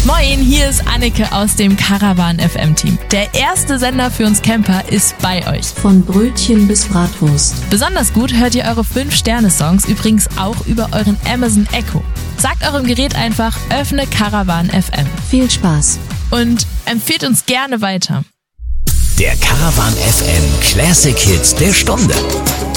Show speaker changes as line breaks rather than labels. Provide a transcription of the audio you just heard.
Moin, hier ist Anneke aus dem Caravan FM Team. Der erste Sender für uns Camper ist bei euch.
Von Brötchen bis Bratwurst.
Besonders gut hört ihr eure 5-Sterne-Songs übrigens auch über euren Amazon Echo. Sagt eurem Gerät einfach, öffne Caravan FM.
Viel Spaß.
Und empfehlt uns gerne weiter.
Der Caravan FM Classic Hit der Stunde.